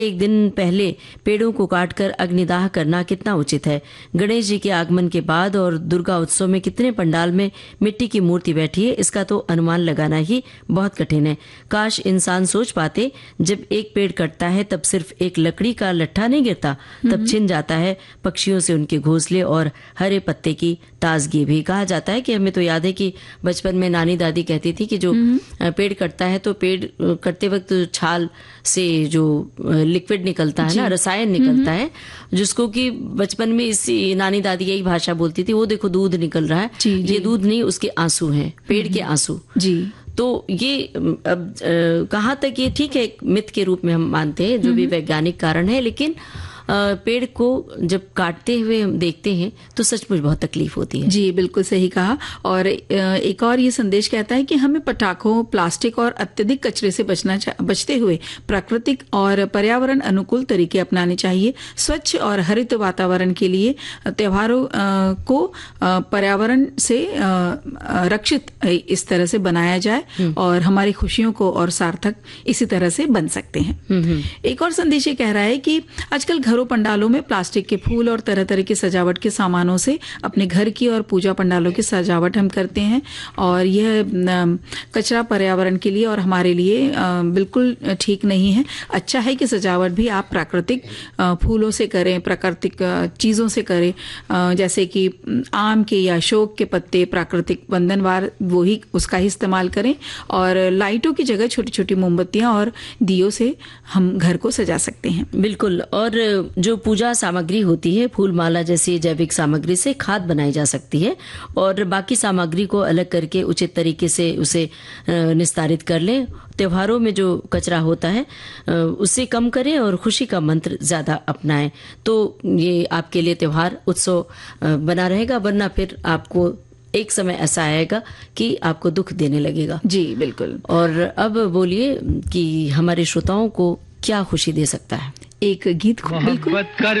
एक दिन पहले पेड़ों को काटकर अग्निदाह करना कितना उचित है। गणेश जी के आगमन के बाद और दुर्गा उत्सव में कितने पंडाल में मिट्टी की मूर्ति बैठी है, इसका तो अनुमान लगाना ही बहुत कठिन है। काश इंसान सोच पाते, जब एक पेड़ कटता है तब सिर्फ एक लकड़ी का लट्ठा नहीं गिरता, तब छिन जाता है पक्षियों से उनके घोंसले और हरे पत्ते की ताजगी भी। कहा जाता है कि हमें तो याद है कि बचपन में नानी दादी कहती थी कि जो पेड़ कटता है तो पेड़ कटते वक्त छाल से जो लिक्विड निकलता है ना, रसायन निकलता है, जिसको कि बचपन में इसी नानी दादी यही भाषा बोलती थी, वो देखो दूध निकल रहा है, ये दूध नहीं, उसके आंसू हैं, पेड़ के आंसू जी। तो ये अब कहाँ तक ये ठीक है, मिथ के रूप में हम मानते हैं, जो भी वैज्ञानिक कारण है, लेकिन पेड़ को जब काटते हुए हम देखते हैं तो सचमुच बहुत तकलीफ होती है। जी बिल्कुल सही कहा। और एक और ये संदेश कहता है कि हमें पटाखों, प्लास्टिक और अत्यधिक कचरे से बचते हुए प्राकृतिक और पर्यावरण अनुकूल तरीके अपनाने चाहिए। स्वच्छ और हरित वातावरण के लिए त्योहारों को पर्यावरण से रक्षित इस तरह से बनाया जाए और हमारी खुशियों को और सार्थक इसी तरह से बन सकते हैं। एक और संदेश ये कह रहा है कि आजकल घरों पंडालों में प्लास्टिक के फूल और तरह तरह के सजावट के सामानों से अपने घर की और पूजा पंडालों की सजावट हम करते हैं, और यह कचरा पर्यावरण के लिए और हमारे लिए बिल्कुल ठीक नहीं है। अच्छा है कि सजावट भी आप प्राकृतिक फूलों से करें, प्राकृतिक चीजों से करें, जैसे कि आम के या अशोक के पत्ते, प्राकृतिक बंधनवार, वो ही उसका ही इस्तेमाल करें, और लाइटों की जगह छोटी छोटी मोमबत्तियां और दियों से हम घर को सजा सकते हैं। बिल्कुल। और जो पूजा सामग्री होती है, फूल माला जैसी जैविक सामग्री से खाद बनाई जा सकती है, और बाकी सामग्री को अलग करके उचित तरीके से उसे निस्तारित कर लें। त्योहारों में जो कचरा होता है उसे कम करें और खुशी का मंत्र ज्यादा अपनाएं, तो ये आपके लिए त्योहार उत्सव बना रहेगा। वरना फिर आपको एक समय ऐसा आएगा कि आपको दुख देने लगेगा। जी बिल्कुल। और अब बोलिए कि हमारे श्रोताओं को क्या खुशी दे सकता है? एक गीत बिल्कुल